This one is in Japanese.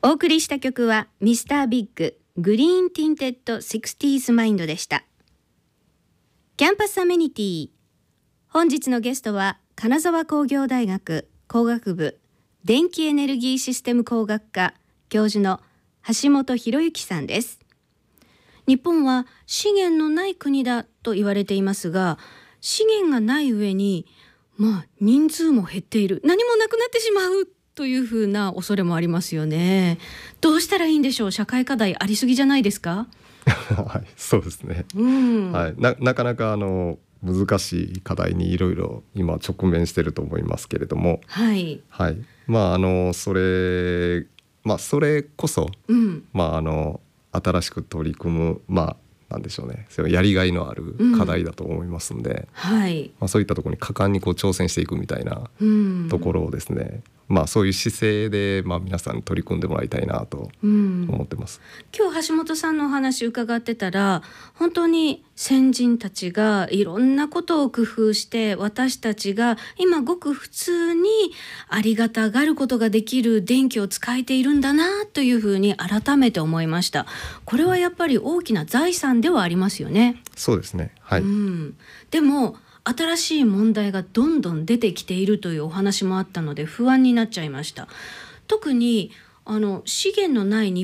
お送りした曲はミスタービッググリーンティンテッド 60s マインドでした。キャンパスアメニティ、本日のゲストは金沢工業大学工学部電気エネルギーシステム工学科教授の橋本博之さんです。日本は資源のない国だと言われていますが、資源がない上に人数も減っている、何もなくなってしまうというふうな恐れもありますよね。どうしたらいいんでしょう。社会課題ありすぎじゃないですか？ はい、そうですね、はい、なかなか難しい課題にいろいろ今直面していると思いますけれども、はいはい、それこそ、新しく取り組むなんでしょうね、それやりがいのある課題だと思いますので、そういったところに果敢に挑戦していくみたいなところをですね、そういう姿勢で皆さんに取り組んでもらいたいなと思ってます。 今日橋本さんのお話伺ってたら、本当に先人たちがいろんなことを工夫して私たちが今ごく普通にありがたがることができる電気を使えているんだなというふうに改めて思いました。これはやっぱり大きな財産ではありますよね。 そうですね、はい、 でも新しい問題がどんどん出てきているというお話もあったので不安になっちゃいました。特に資源のない日